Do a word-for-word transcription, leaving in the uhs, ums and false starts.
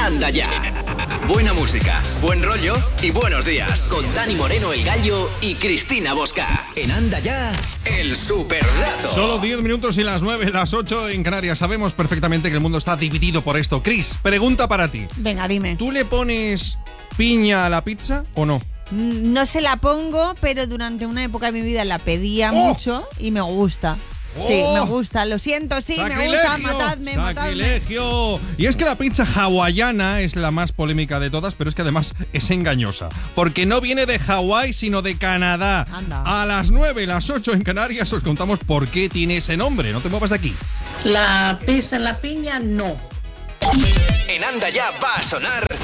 Anda Ya. Buena música, buen rollo y buenos días. Con Dani Moreno, el Gallo, y Cristina Bosca. En Anda Ya, el superdato. Solo diez minutos y las nueve, las ocho en Canarias. Sabemos perfectamente que el mundo está dividido por esto. Cris, pregunta para ti. Venga, dime. ¿Tú le pones piña a la pizza o no? No se la pongo, pero durante una época de mi vida la pedía ¡Oh! mucho y me gusta. ¡Oh! Sí, me gusta, lo siento, sí, me gusta, matadme, ¡Sacrilegio! matadme. Y es que la pizza hawaiana es la más polémica de todas, pero es que además es engañosa. Porque no viene de Hawái, sino de Canadá. Anda. A las nueve, las ocho en Canarias os contamos por qué tiene ese nombre. No te muevas de aquí. La pizza en la piña, no. En Anda Ya va a sonar